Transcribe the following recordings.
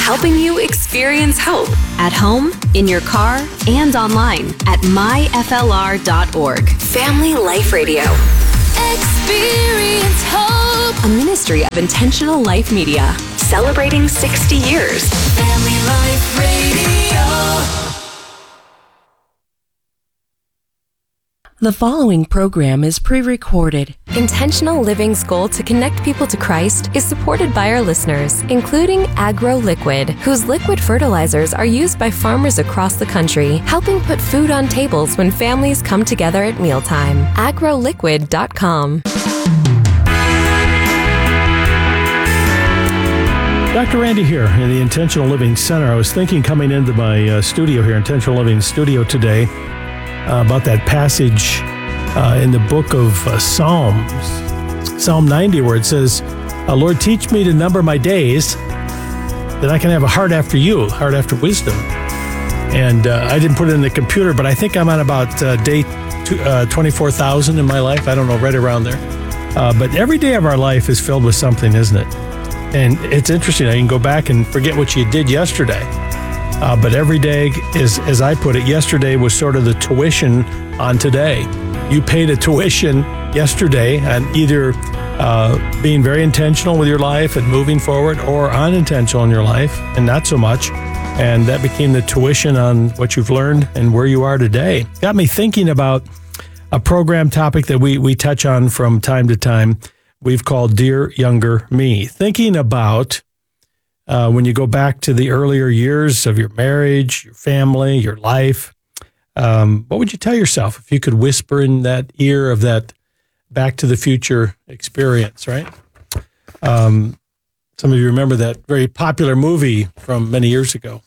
helping you experience hope at home, in your car, and online at myflr.org. Family Life Radio. Experience hope. A ministry of Intentional Life Media, celebrating 60 years. Family Life Radio. The following program is pre-recorded. Intentional Living's goal to connect people to Christ is supported by our listeners, including Agro Liquid, whose liquid fertilizers are used by farmers across the country, helping put food on tables when families come together at mealtime. agroliquid.com. Dr. Randy here in the Intentional Living Center. I was thinking coming into my studio here, Intentional Living Studio today, about that passage in the book of Psalms, Psalm 90, where it says, Lord, teach me to number my days, that I can have a heart after you, heart after wisdom. And I didn't put it in the computer, but I think I'm on about day 24,000 in my life. I don't know, right around there. But every day of our life is filled with something, isn't it? And it's interesting. I can go back and forget what you did yesterday. But every day is, as I put it, yesterday was sort of the tuition on today. You paid a tuition yesterday on either being very intentional with your life and moving forward, or unintentional in your life and not so much. And that became the tuition on what you've learned and where you are today. Got me thinking about a program topic that we touch on from time to time. We've called Dear Younger Me. Thinking about when you go back to the earlier years of your marriage, your family, your life, what would you tell yourself if you could whisper in that ear of that Back to the Future experience, right? Some of you remember that very popular movie from many years ago.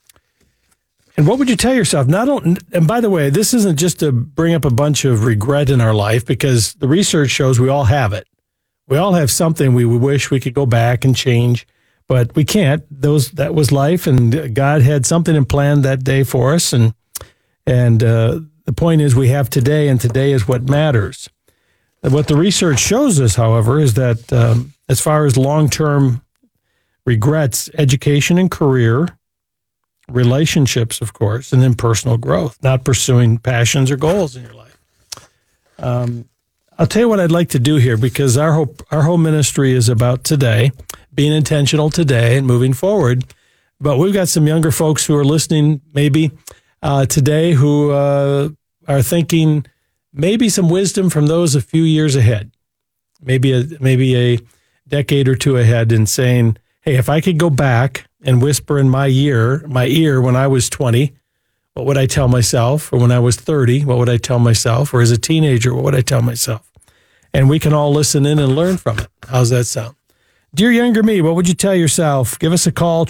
And what would you tell yourself? And by the way, this isn't just to bring up a bunch of regret in our life, because the research shows we all have it. We all have something we wish we could go back and change. But we can't. That was life, and God had something in plan that day for us. And the point is, we have today, and today is what matters. What the research shows us, however, is that as far as long-term regrets, education and career, relationships, of course, and then personal growth, not pursuing passions or goals in your life. I'll tell you what I'd like to do here, because our whole ministry is about today, being intentional today and moving forward. But we've got some younger folks who are listening maybe today who are thinking maybe some wisdom from those a few years ahead, maybe a decade or two ahead, and saying, hey, if I could go back and whisper in my ear when I was 20, what would I tell myself? Or when I was 30, what would I tell myself? Or as a teenager, what would I tell myself? And we can all listen in and learn from it. How's that sound? Dear Younger Me, what would you tell yourself? Give us a call,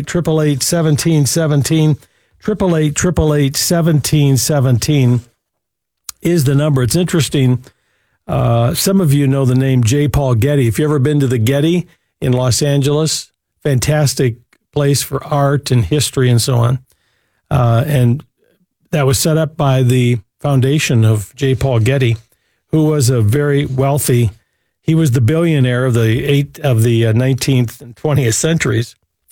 888-888-1717. 888-888-1717 is the number. It's interesting. Some of you know the name J. Paul Getty. If you've ever been to the Getty in Los Angeles, fantastic place for art and history and so on. And that was set up by the foundation of J. Paul Getty, who was a very wealthy. He was the billionaire of the 19th and 20th centuries.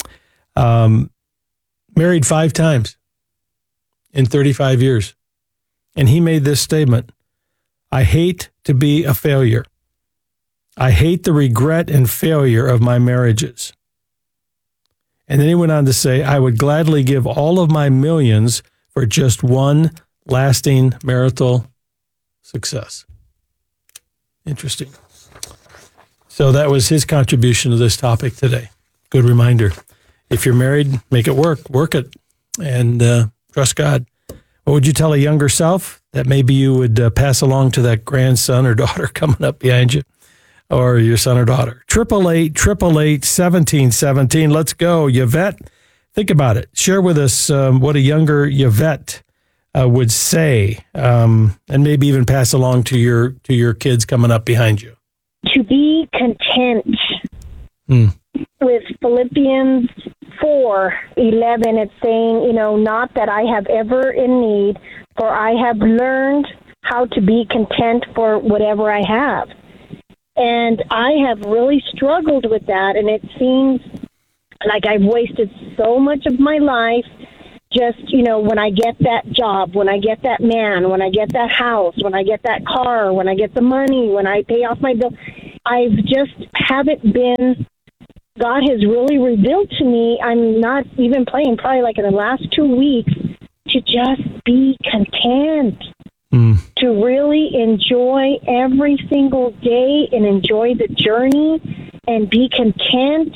Married 5 times in 35 years. And he made this statement: I hate to be a failure. I hate the regret and failure of my marriages. And then he went on to say, I would gladly give all of my millions for just one lasting marital success. Interesting. So that was his contribution to this topic today. Good reminder. If you're married, make it work it, and trust God. What would you tell a younger self that maybe you would pass along to that grandson or daughter coming up behind you, or your son or daughter? 888-888-1717. Let's go. Yvette, think about it. Share with us what a younger Yvette would say, and maybe even pass along to your kids coming up behind you. To be content. With Philippians 4:11, it's saying, not that I have ever in need, for I have learned how to be content for whatever I have. And I have really struggled with that, and it seems like I've wasted so much of my life just, when I get that job, when I get that man, when I get that house, when I get that car, when I get the money, when I pay off my bill, I've just haven't been, God has really revealed to me, I'm not even playing, probably like in the last 2 weeks, to just be content, to really enjoy every single day and enjoy the journey and be content.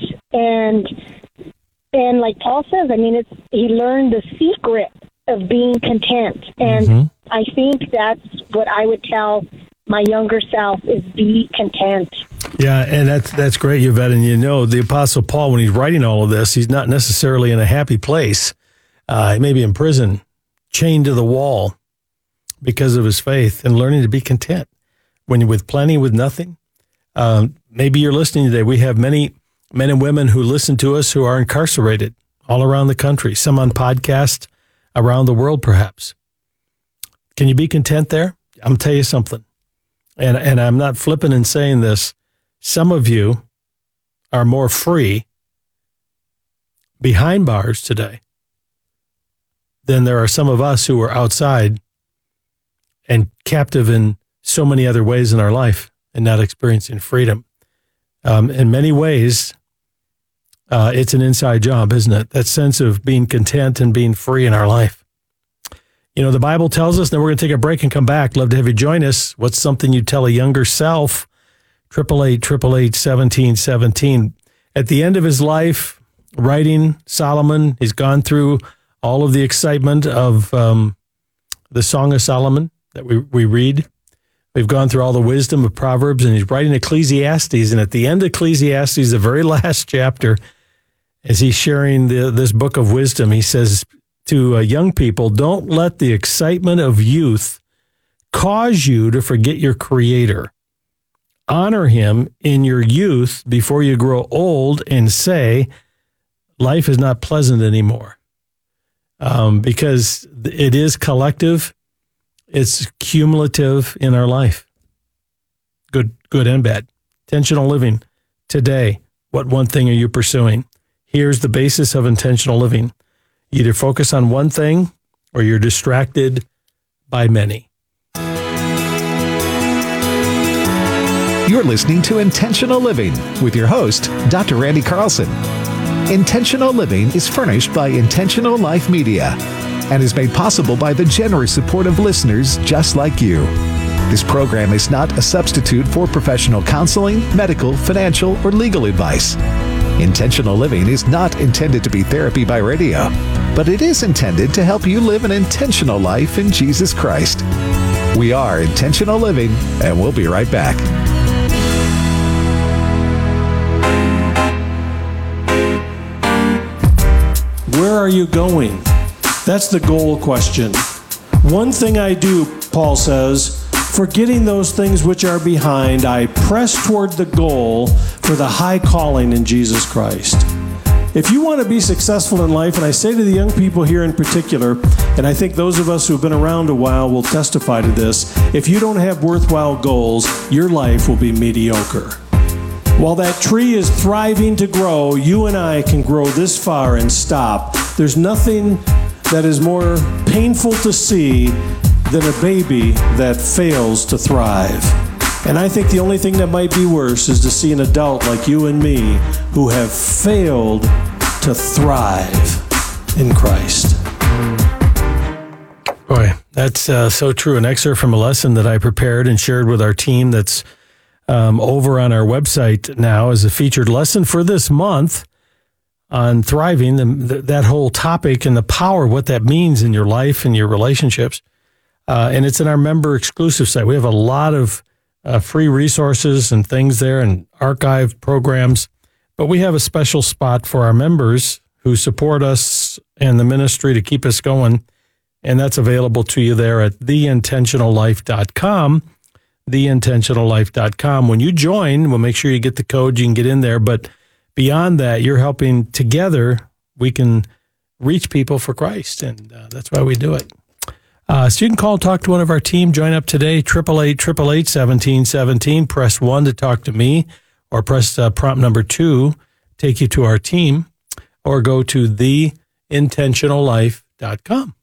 And like Paul says, I mean, he learned the secret of being content. And I think that's what I would tell my younger self is be content. Yeah, and that's great, Yvette. And the Apostle Paul, when he's writing all of this, he's not necessarily in a happy place. He may be in prison, chained to the wall because of his faith, and learning to be content. When you're with plenty, with nothing. Maybe you're listening today. We have many men and women who listen to us who are incarcerated all around the country, some on podcasts around the world, perhaps. Can you be content there? I'm going to tell you something. And I'm not flipping and saying this. Some of you are more free behind bars today than there are some of us who are outside and captive in so many other ways in our life and not experiencing freedom. In many ways, it's an inside job, isn't it? That sense of being content and being free in our life. The Bible tells us, then we're going to take a break and come back. Love to have you join us. What's something you tell a younger self? 888-888-1717. At the end of his life, writing Solomon, he's gone through all of the excitement of the Song of Solomon that we read. We've gone through all the wisdom of Proverbs, and he's writing Ecclesiastes. And at the end of Ecclesiastes, the very last chapter, as he's sharing this book of wisdom, he says to young people, don't let the excitement of youth cause you to forget your Creator. Honor him in your youth before you grow old and say, life is not pleasant anymore. Because it is collective. It's cumulative in our life. Good and bad. Intentional living. Today, what one thing are you pursuing? Here's the basis of intentional living. You either focus on one thing or you're distracted by many. You're listening to Intentional Living with your host, Dr. Randy Carlson. Intentional Living is furnished by Intentional Life Media and is made possible by the generous support of listeners just like you. This program is not a substitute for professional counseling, medical, financial, or legal advice. Intentional Living is not intended to be therapy by radio, but it is intended to help you live an intentional life in Jesus Christ. We are Intentional Living, and we'll be right back. Where are you going? That's the goal question. One thing I do, Paul says, forgetting those things which are behind, I press toward the goal for the high calling in Jesus Christ. If you want to be successful in life, and I say to the young people here in particular, and I think those of us who've been around a while will testify to this, if you don't have worthwhile goals, your life will be mediocre. While that tree is thriving to grow, you and I can grow this far and stop. There's nothing that is more painful to see than a baby that fails to thrive. And I think the only thing that might be worse is to see an adult like you and me who have failed to thrive in Christ. Boy, that's so true. An excerpt from a lesson that I prepared and shared with our team that's over on our website now as a featured lesson for this month on thriving, that whole topic and the power of what that means in your life and your relationships. And it's in our member exclusive site. We have a lot of free resources and things there and archive programs, but we have a special spot for our members who support us and the ministry to keep us going. And that's available to you there at theintentionallife.com. theintentionallife.com. When you join, we'll make sure you get the code, you can get in there. But beyond that, you're helping together, we can reach people for Christ. And that's why we do it. So you can call, talk to one of our team, join up today, 888-888-1717. Press 1 to talk to me, or press prompt number 2, take you to our team. or go to theintentionallife.com.